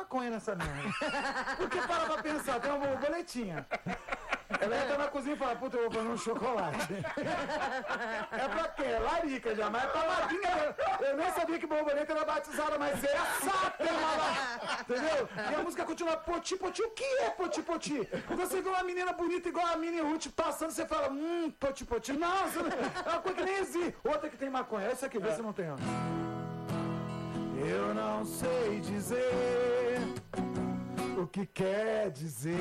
maconha nessa merda. Porque para pra pensar, tem uma borboletinha. Ela entra na cozinha e fala, puta, eu vou fazer um chocolate. É pra quê? É larica já, mas é pra madrinha. Eu nem sabia que borboleta era batizada, mas essa tem uma... Entendeu? E a música continua, poti, poti. O que é poti, poti? Você vê uma menina bonita igual a Minnie Ruth passando, você fala, poti, poti. Não, você não... é uma coisa que nem existe. Outra que tem maconha. Essa aqui, vê se não tem, ó. Eu não sei dizer o que quer dizer,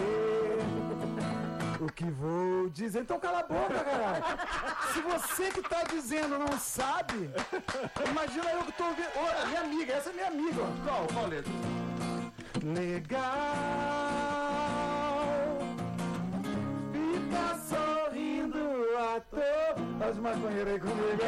o que vou dizer. Então cala a boca, caralho. Se você que tá dizendo não sabe, imagina eu que tô ouvindo. Ô, minha amiga, essa é minha amiga. Qual letra? Legal, fica sorrindo à toa. As maconheiras aí comigo.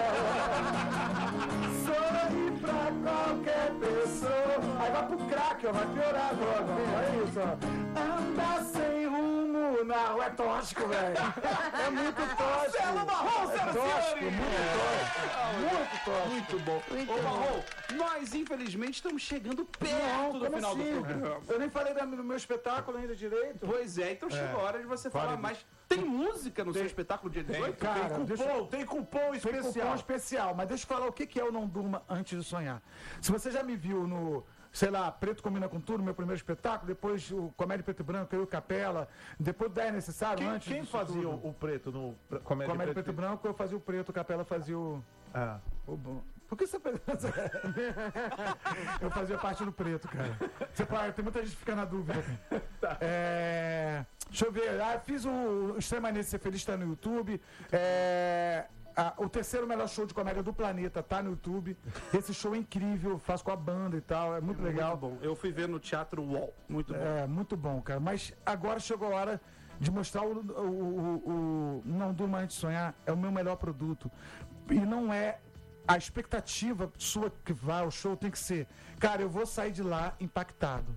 Sorri pra qualquer pessoa. Aí vai pro crack, ó, vai piorar agora. Olha isso, ó. Anda sem rumo na rua. É tóxico, velho. É muito tóxico. Marcelo Marrom, é tóxico, muito tóxico. Muito bom. Ô, Marrom, nós infelizmente estamos chegando perto do final do programa. Eu nem falei do meu espetáculo ainda direito. Pois é, então chegou a hora de você falar mais. Tem música no seu espetáculo dia 18? Cara, tem cupom especial. Tem cupom especial, mas deixa eu falar o que é o Não Durma Antes de Sonhar. Se você já me viu no, sei lá, Preto Combina com Tudo, meu primeiro espetáculo, depois o Comédia Preto e Branco, eu e Capela, depois da É Necessário, antes Quem fazia o preto no Comédia Preto e Branco, eu fazia o preto, o Capela fazia o... o bom. Por que você pensa? Eu fazia parte do preto, cara. Você pode, tem muita gente que fica na dúvida. Tá. Deixa eu ver. Fiz o Extremamente Ser Feliz, tá no YouTube. O terceiro melhor show de comédia do planeta tá no YouTube. Esse show é incrível, faço com a banda e tal, é muito legal. Muito bom. Eu fui ver no Teatro UOL. Muito bom. É, muito bom, cara. Mas agora chegou a hora de mostrar o Não Durma Antes de Sonhar. É o meu melhor produto. E não é... A expectativa sua que vai ao show tem que ser, cara, eu vou sair de lá impactado.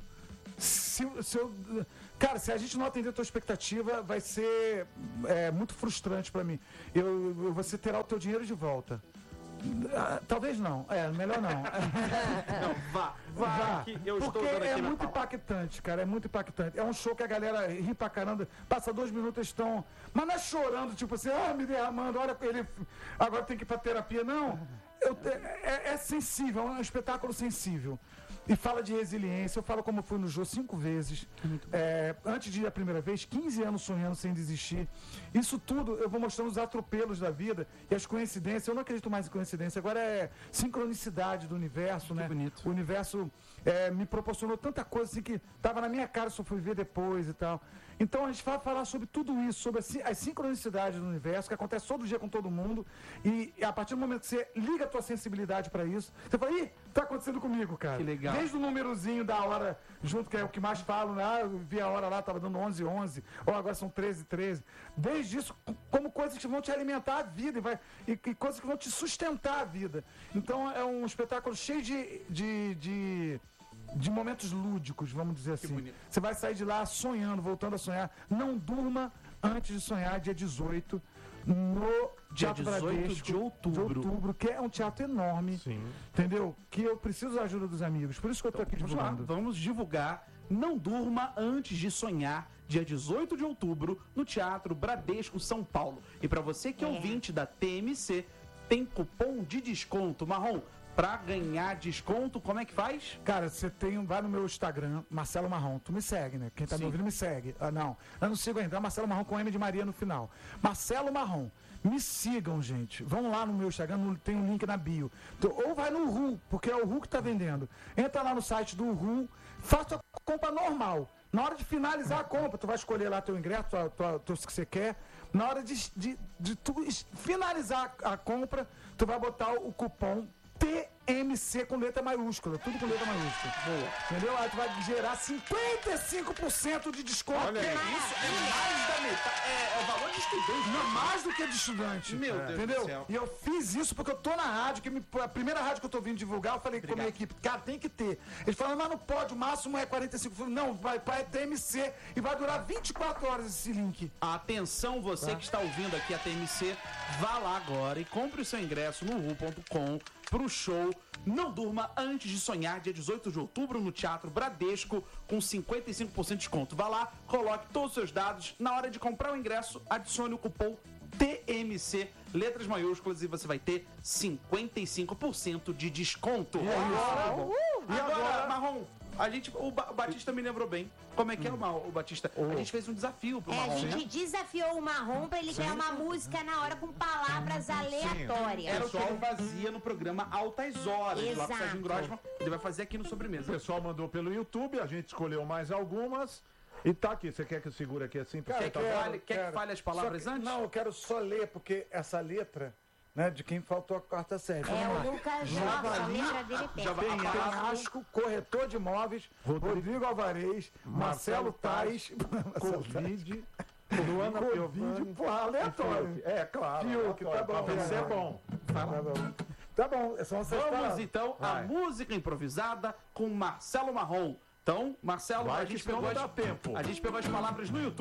Cara, se a gente não atender a tua expectativa, vai ser muito frustrante pra mim. Você terá o teu dinheiro de volta. Talvez não. Melhor não. Não, vá. Que eu porque estou dando aqui muito impactante, cara. É muito impactante. É um show que a galera ri pra caramba. Passa 2 minutos, estão... Mas não é chorando, tipo assim, me derramando, olha, ele agora tem que ir pra terapia. Não. É sensível, é um espetáculo sensível. E fala de resiliência, eu falo como fui no Jô 5 vezes. Antes de ir a primeira vez, 15 anos sonhando sem desistir. Isso tudo eu vou mostrando os atropelos da vida e as coincidências. Eu não acredito mais em coincidência, agora é sincronicidade do universo, né? Bonito. O universo me proporcionou tanta coisa assim que estava na minha cara, só fui ver depois e tal. Então a gente vai falar sobre tudo isso, sobre as sincronicidades do universo, que acontece todo dia com todo mundo. E a partir do momento que você liga a tua sensibilidade para isso, você fala, tá acontecendo comigo, cara. Que legal. Desde o númerozinho da hora junto, que é o que mais falam, né? Eu vi a hora lá, tava dando 11:11, ou agora são 13:13. Desde isso, como coisas que vão te alimentar a vida e coisas que vão te sustentar a vida. Então é um espetáculo cheio de momentos lúdicos, vamos dizer assim. Você vai sair de lá sonhando, voltando a sonhar. Não durma antes de sonhar, dia 18, no Teatro Bradesco, de outubro, que é um teatro enorme. Sim. Entendeu? Que eu preciso da ajuda dos amigos. Por isso que eu tô aqui divulgando. Vamos divulgar. Não durma antes de sonhar, dia 18 de outubro, no Teatro Bradesco, São Paulo. E para você que é ouvinte da TMC, tem cupom de desconto. Marrom, pra ganhar desconto, como é que faz? Cara, vai no meu Instagram, Marcelo Marrom. Tu me segue, né? Quem tá me ouvindo me segue. Não, eu não sigo ainda. É Marcelo Marrom com M de Maria no final. Marcelo Marrom. Me sigam, gente. Vão lá no meu Instagram, tem um link na bio. Ou vai no RU, porque é o RU que tá vendendo. Entra lá no site do RU, faça a compra normal. Na hora de finalizar a compra, tu vai escolher lá teu ingresso, o que você quer. Na hora de tu finalizar a compra, tu vai botar o cupom TMC com letra maiúscula, tudo com letra maiúscula. Boa. Entendeu? Aí tu vai gerar 55% de desconto. Olha aí, isso é mais da metade. É o valor de estudante. Não, mais do que de estudante. Meu Deus entendeu? do céu. E eu fiz isso porque eu tô na rádio, a primeira rádio que eu tô vindo divulgar, eu falei com a minha equipe, cara, tem que ter. Eles falaram, mas não pode, o máximo é 45. Eu falei, não, vai TMC e vai durar 24 horas esse link. Atenção, você que está ouvindo aqui a TMC, vá lá agora e compre o seu ingresso no ru.com. pro show Não Durma Antes de Sonhar, dia 18 de outubro, no Teatro Bradesco, com 55% de desconto. Vá lá, coloque todos os seus dados. Na hora de comprar o ingresso, adicione o cupom TMC, letras maiúsculas, e você vai ter 55% de desconto. E agora, Marrom, o Batista me lembrou bem. Como é que é o Batista? A gente fez um desafio pro Marrom, a gente desafiou o Marrom pra ele ganhar uma música na hora com palavras aleatórias. Era o que ele fazia no programa Altas Horas, lá com o Serginho Exato. Grossman. Ele vai fazer aqui no Sobremesa. O pessoal mandou pelo YouTube, a gente escolheu mais algumas. E tá aqui, você quer que eu segure aqui assim? Quer que fale as palavras antes? Não, eu quero só ler, porque essa letra, né, de quem faltou a quarta série. É o Lucas Jorge, a letra dele é péssima. Penhasco, corretor de imóveis, Rodrigo Alvarez, Marcelo Tais, Covid, Luana Piovani, porra, aleatório. É, claro. Fiuk, tá bom. Isso é bom. Tá bom, são essas Vamos palavras. então à música improvisada com Marcelo Marrom. Então, Marcelo, Vai a que gente senão pegou não dá tempo. a gente pegou as palavras no YouTube.